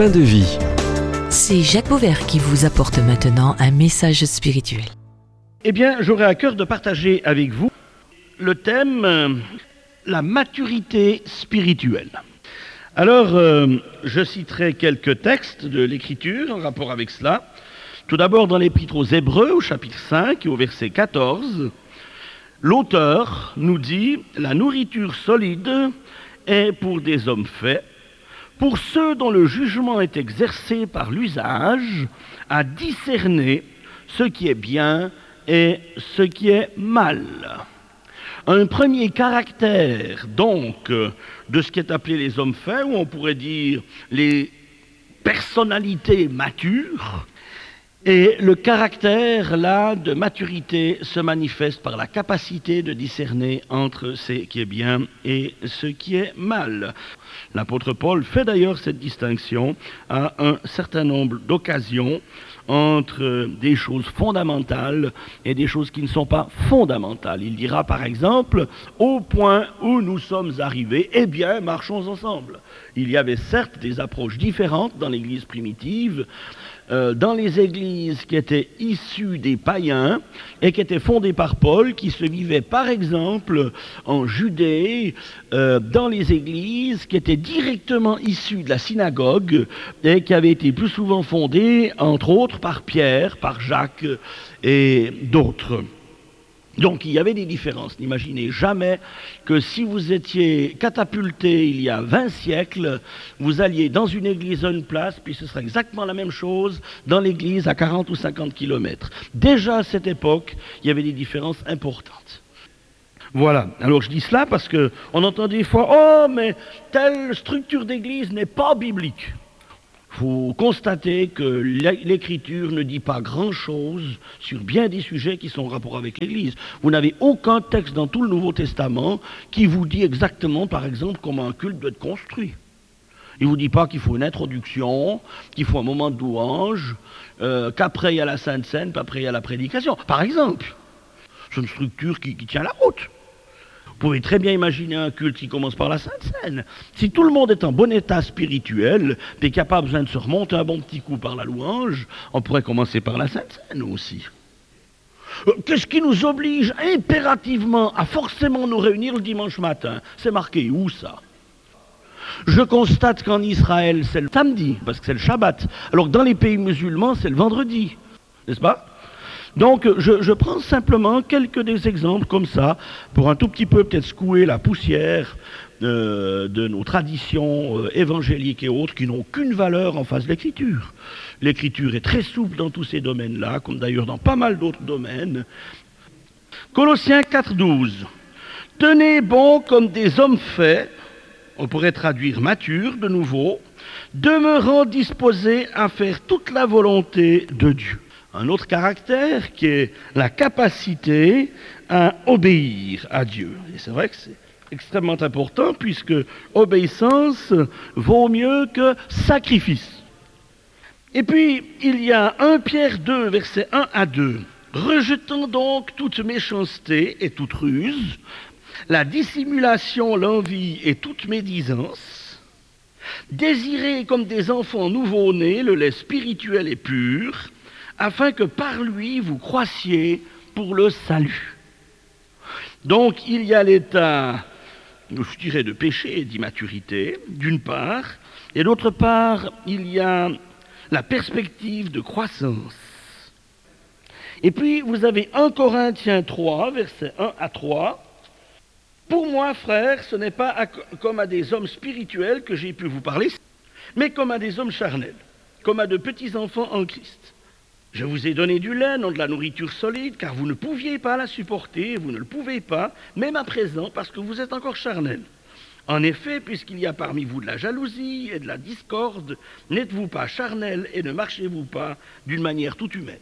Pain de vie. C'est Jacques Beauvert qui vous apporte maintenant un message spirituel. Eh bien, j'aurais à cœur de partager avec vous le thème la maturité spirituelle. Alors, je citerai quelques textes de l'Écriture en rapport avec cela. Tout d'abord, dans l'Épître aux Hébreux, au chapitre 5 et au verset 14, l'auteur nous dit « La nourriture solide est pour des hommes faits, pour ceux dont le jugement est exercé par l'usage, à discerner ce qui est bien et ce qui est mal. » Un premier caractère, donc, de ce qui est appelé les hommes faits, ou on pourrait dire les personnalités matures, et le caractère, là, de maturité se manifeste par la capacité de discerner entre ce qui est bien et ce qui est mal. L'apôtre Paul fait d'ailleurs cette distinction à un certain nombre d'occasions entre des choses fondamentales et des choses qui ne sont pas fondamentales. Il dira par exemple, au point où nous sommes arrivés, eh bien, marchons ensemble. Il y avait certes des approches différentes dans l'Église primitive, dans les églises qui étaient issues des païens et qui étaient fondées par Paul, qui se vivaient par exemple en Judée, dans les églises qui étaient directement issues de la synagogue et qui avaient été plus souvent fondées, entre autres, par Pierre, par Jacques et d'autres. Donc il y avait des différences. N'imaginez jamais que si vous étiez catapulté il y a 20 siècles, vous alliez dans une église à une place, puis ce serait exactement la même chose dans l'église à 40 ou 50 kilomètres. Déjà à cette époque, il y avait des différences importantes. Voilà, alors je dis cela parce qu'on entend des fois « Oh, mais telle structure d'église n'est pas biblique ». Il faut constater que l'Écriture ne dit pas grand-chose sur bien des sujets qui sont en rapport avec l'Église. Vous n'avez aucun texte dans tout le Nouveau Testament qui vous dit exactement, par exemple, comment un culte doit être construit. Il ne vous dit pas qu'il faut une introduction, qu'il faut un moment de louange, qu'après il y a la Sainte Seine, puis après il y a la prédication. Par exemple, c'est une structure qui tient la route. Vous pouvez très bien imaginer un culte qui commence par la Sainte Seine. Si tout le monde est en bon état spirituel, et qu'il n'y a pas besoin de se remonter un bon petit coup par la louange, on pourrait commencer par la Sainte Seine aussi. Qu'est-ce qui nous oblige impérativement à forcément nous réunir le dimanche matin? C'est marqué où ça? Je constate qu'en Israël, c'est le samedi, parce que c'est le Shabbat, alors que dans les pays musulmans, c'est le vendredi. N'est-ce pas? Donc, je prends simplement quelques des exemples comme ça, pour un tout petit peu peut-être secouer la poussière de nos traditions évangéliques et autres qui n'ont aucune valeur en face de l'Écriture. L'Écriture est très souple dans tous ces domaines-là, comme d'ailleurs dans pas mal d'autres domaines. Colossiens 4,12. Tenez bon comme des hommes faits, on pourrait traduire matures de nouveau, demeurant disposés à faire toute la volonté de Dieu. Un autre caractère qui est la capacité à obéir à Dieu. Et c'est vrai que c'est extrêmement important puisque obéissance vaut mieux que sacrifice. Et puis, il y a 1 Pierre 2, versets 1 à 2. Rejetant donc toute méchanceté et toute ruse, la dissimulation, l'envie et toute médisance, désirez comme des enfants nouveau-nés le lait spirituel et pur, afin que par lui vous croissiez pour le salut. Donc il y a l'état, je dirais, de péché et d'immaturité, d'une part, et d'autre part, il y a la perspective de croissance. Et puis vous avez 1 Corinthiens 3, versets 1 à 3. Pour moi, frères, ce n'est pas comme à des hommes spirituels que j'ai pu vous parler, mais comme à des hommes charnels, comme à de petits enfants en Christ. Je vous ai donné du lait, non de la nourriture solide, car vous ne pouviez pas la supporter, vous ne le pouvez pas, même à présent, parce que vous êtes encore charnel. En effet, puisqu'il y a parmi vous de la jalousie et de la discorde, n'êtes-vous pas charnel et ne marchez-vous pas d'une manière toute humaine?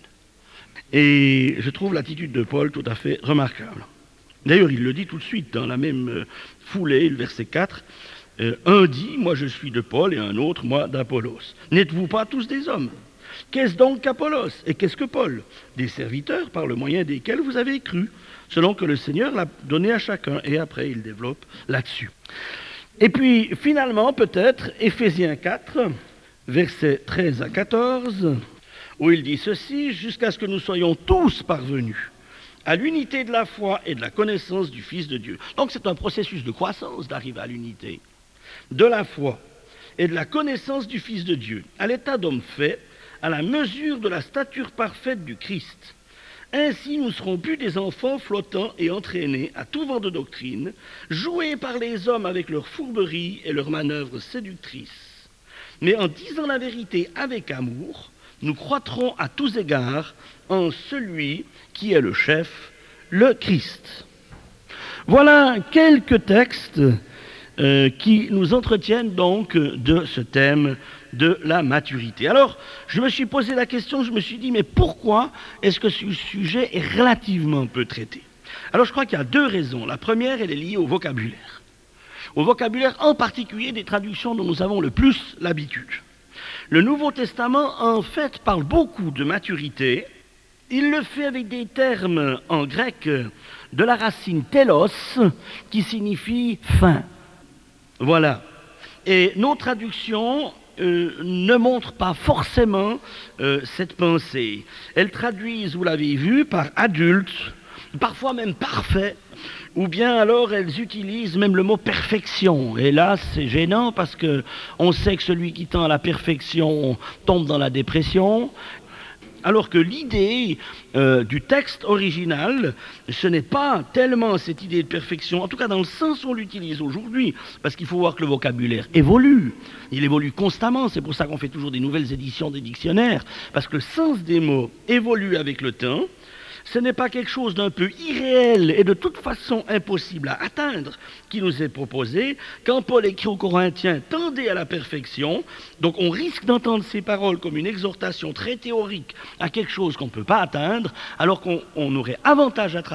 Et je trouve l'attitude de Paul tout à fait remarquable. D'ailleurs, il le dit tout de suite dans la même foulée, le verset 4. Un dit, moi je suis de Paul, et un autre, moi d'Apollos. N'êtes-vous pas tous des hommes? Qu'est-ce donc qu'Apollos et qu'est-ce que Paul? Des serviteurs par le moyen desquels vous avez cru, selon que le Seigneur l'a donné à chacun. Et après, il développe là-dessus. Et puis, finalement, peut-être, Éphésiens 4, versets 13 à 14, où il dit ceci: « Jusqu'à ce que nous soyons tous parvenus à l'unité de la foi et de la connaissance du Fils de Dieu. » Donc c'est un processus de croissance d'arriver à l'unité de la foi et de la connaissance du Fils de Dieu, à l'état d'homme fait, à la mesure de la stature parfaite du Christ. Ainsi nous serons plus des enfants flottants et entraînés à tout vent de doctrine, joués par les hommes avec leurs fourberies et leurs manœuvres séductrices. Mais en disant la vérité avec amour, nous croîtrons à tous égards en celui qui est le chef, le Christ. Voilà quelques textes qui nous entretiennent donc de ce thème de la maturité. Alors, je me suis posé la question, je me suis dit, mais pourquoi est-ce que ce sujet est relativement peu traité? Alors, je crois qu'il y a deux raisons. La première, elle est liée au vocabulaire. Au vocabulaire en particulier des traductions dont nous avons le plus l'habitude. Le Nouveau Testament, en fait, parle beaucoup de maturité. Il le fait avec des termes en grec de la racine telos, qui signifie fin. Voilà. Et nos traductions ne montrent pas forcément cette pensée. Elles traduisent, vous l'avez vu, par adulte, parfois même parfait, ou bien alors elles utilisent même le mot perfection. Et là, c'est gênant parce qu'on sait que celui qui tend à la perfection tombe dans la dépression. Alors que l'idée du texte original, ce n'est pas tellement cette idée de perfection, en tout cas dans le sens où on l'utilise aujourd'hui, parce qu'il faut voir que le vocabulaire évolue, il évolue constamment, c'est pour ça qu'on fait toujours des nouvelles éditions des dictionnaires, parce que le sens des mots évolue avec le temps. Ce n'est pas quelque chose d'un peu irréel et de toute façon impossible à atteindre qui nous est proposé. Quand Paul écrit aux Corinthiens « Tendez à la perfection », donc on risque d'entendre ces paroles comme une exhortation très théorique à quelque chose qu'on ne peut pas atteindre, alors qu'on aurait avantage à